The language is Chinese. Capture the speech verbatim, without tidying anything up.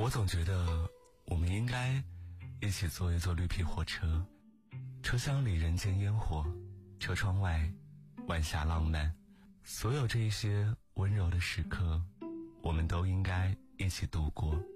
我总觉得我们应该一起坐一坐绿皮火车，车厢里人间烟火，车窗外晚霞浪漫，所有这一些温柔的时刻，我们都应该一起度过。